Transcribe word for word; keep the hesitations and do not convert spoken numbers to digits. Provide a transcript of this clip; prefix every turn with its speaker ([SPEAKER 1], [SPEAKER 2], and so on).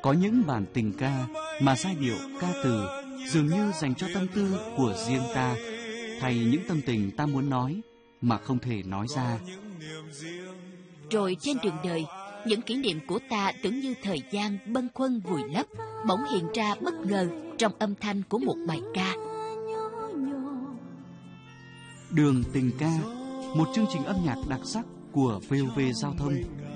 [SPEAKER 1] Có những bản tình ca mà giai điệu ca từ dường như dành cho tâm tư của riêng ta, hay những tâm tình ta muốn nói mà không thể nói ra.
[SPEAKER 2] Rồi trên đường đời, những kỷ niệm của ta tưởng như thời gian bâng khuâng vùi lấp, bỗng hiện ra bất ngờ trong âm thanh của một bài ca.
[SPEAKER 1] Đường tình ca, một chương trình âm nhạc đặc sắc của vê o vê Giao thông.